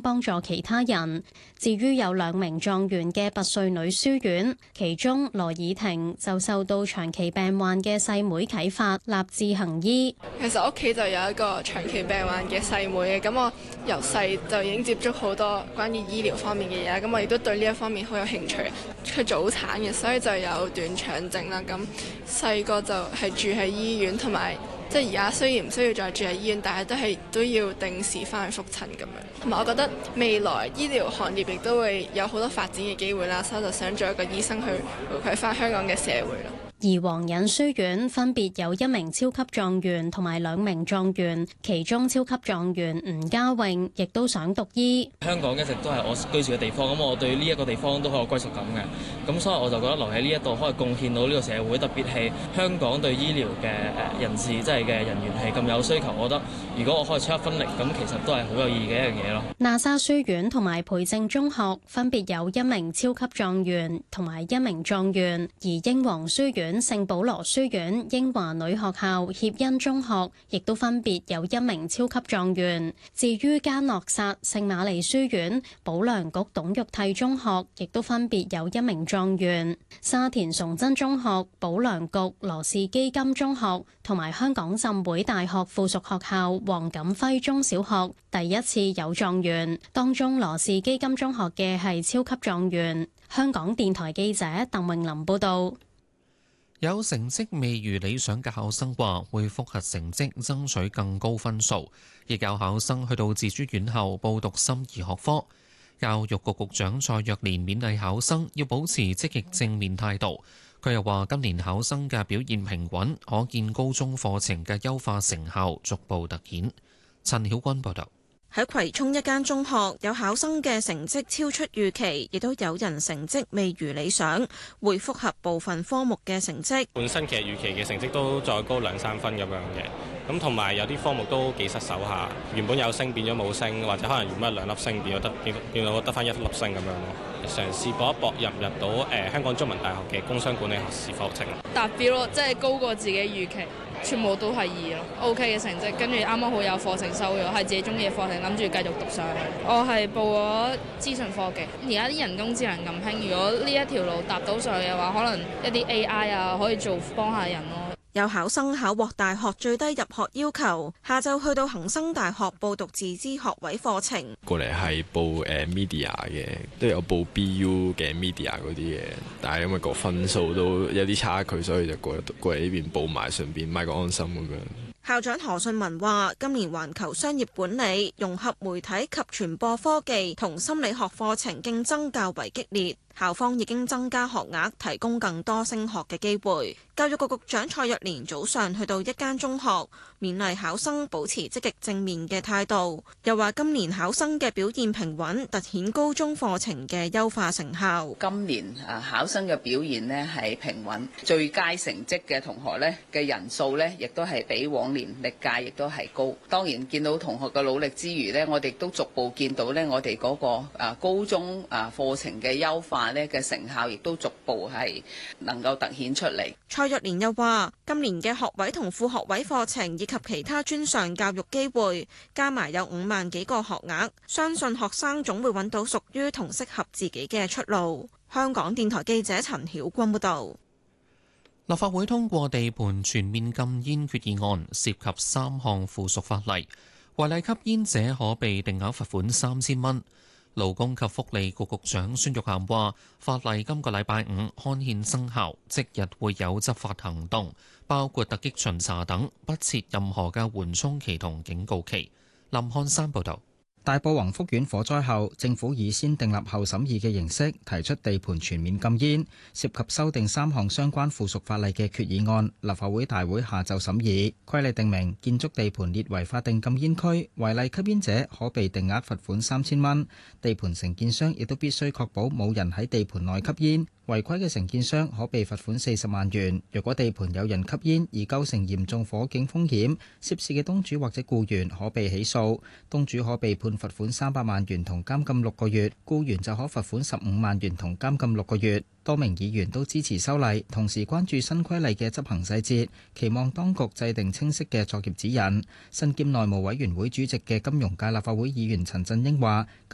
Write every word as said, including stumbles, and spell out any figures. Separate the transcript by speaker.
Speaker 1: 幫助其他人。至於有兩名狀元嘅拔萃女書院，其中羅以婷就受到長期病患嘅細妹啟發，立志行醫。
Speaker 2: 其實屋企就有一個長期病患嘅細妹嘅，咁我由細就已經接觸好多關於醫療方面嘅嘢，咁我亦都對呢一方面好有興趣。佢早產嘅，所以就有斷腸症啦。咁細個就係住喺醫院，同埋即係而家雖然唔需要再住喺醫院，但係都係都要定時翻去覆診咁樣。同埋我覺得未來醫療行業亦都會有好多發展嘅機會啦，所以我就想做一個醫生去回饋翻香港嘅社會咯。
Speaker 1: 而皇仁書院分別有一名超級狀元同埋兩名狀元，其中超級狀元吳家穎亦都想讀醫。
Speaker 3: 香港一直都係我居住嘅地方，咁我對呢一個地方都好有歸屬感嘅，咁所以我就覺得留喺呢一度可以貢獻到呢個社會，特別係香港對醫療嘅誒人士，即係嘅人員係咁有需求，我覺得如果我可以出一分力，咁其實都係好有意義嘅一樣嘢咯。
Speaker 1: 喇沙書院同埋培正中學分別有一名超級狀元同埋一名狀元，而英皇書院、聖保羅書院、英華女學校、協恩中學亦都分別有一名超級狀元。至於嘉諾撒聖瑪利書院、保良局董玉娣中學亦都分別有一名狀元。沙田崇真中學、保良局羅氏基金中學同埋香港浸會大學附屬學校黃錦輝中小學第一次有狀元，當中羅氏基金中學嘅係超級狀元。香港電台記者鄧穎琳報道。
Speaker 4: 有成績未如理想嘅考生話會複核成績，爭取更高分數。亦有考生去到自主院校報讀心儀學科。教育局局長蔡若蓮勉勵考生要保持積極正面態度。佢又話今年考生嘅表現平穩，可見高中課程嘅優化成效逐步突顯。陳曉君報道。
Speaker 5: 喺葵涌一間中學，有考生嘅成績超出預期，亦都有人成績未如理想，會複核部分科目嘅成績。
Speaker 6: 本身其實預期嘅成績都再高兩三分咁樣嘅，咁同埋有啲科目都幾失手下，原本有升變咗冇升，或者可能原本兩粒星變咗得變變到得返一粒星咁樣咯。嘗試搏一搏入唔入到誒、呃、香港中文大學嘅工商管理學士課程。
Speaker 7: 達標咯，即係高過自己預期。全部都係二咯 ，OK 嘅成績，跟住啱啱好有課程收咗，係自己中意嘅課程，諗住繼續讀上去。我係報咗資訊科技，而家啲人工智能咁興，如果呢一條路搭到上去嘅話，可能一啲 A I 啊可以做幫下人咯。
Speaker 5: 有考生考獲大學最低入學要求，下晝去到恒生大學報讀自資學位課程。
Speaker 8: 過嚟係報誒、uh, media 嘅，都有報 B U 嘅 media 嗰啲嘅，但係因為個分數都有啲差距，所以就過過嚟呢邊報埋，順便買個安心咁樣。
Speaker 5: 校長何順文話：今年環球商業管理、融合媒體及傳播科技同心理學課程競爭較為激烈。校方已經增加學額，提供更多升學嘅機會。教育局局長蔡若蓮早上去到一間中學，勉勵考生保持積極正面嘅態度。又話今年考生嘅表現平穩，凸顯高中課程嘅優化成效。
Speaker 9: 今年啊考生嘅表現呢係平穩，最佳成績嘅同學呢嘅人數呢亦都係比往年歷屆亦都係高。當然見到同學嘅努力之餘呢，我哋都逐步見到呢我哋嗰個啊高中啊課程嘅優化嘅成效亦都逐步係能夠凸顯出嚟。
Speaker 5: 蔡若蓮又話：今年嘅學位同副學位課程以及其他專上教育機會，加埋有五萬幾個學額，相信學生總會揾到屬於同適合自己嘅出路。香港電台記者陳曉君報導。
Speaker 4: 立法會通過地盤全面禁煙決議案，涉及三項附屬法例，違例吸煙者可被定額罰款三千蚊。勞工及福利局局長孫玉菡話：法例今個禮拜五刊憲生效，即日會有執法行動，包括突擊巡查等，不設任何嘅緩衝期同警告期。林漢山報導。
Speaker 10: 大埔宏福苑火災後，政府以先訂立後審議嘅形式提出地盤全面禁煙，涉及修訂三項相關附屬法例嘅決議案，立法會大會下晝審議。規例定明，建築地盤列為法定禁煙區，違例吸煙者可被定額罰款三千蚊。地盤承建商亦都必須確保冇人喺地盤內吸煙。違規嘅承建商可被罰款四十萬元。若果地盤有人吸煙而構成嚴重火警風險，涉事嘅東主或者僱員可被起訴，東主可被判罰款三百萬元同監禁六個月，僱員就可罰款十五萬元同監禁六個月。多名議員都支持修例，同時關注新規例嘅執行細節，期望當局制定清晰嘅作業指引。身兼內務委員會主席嘅金融界立法會議員陳振英話：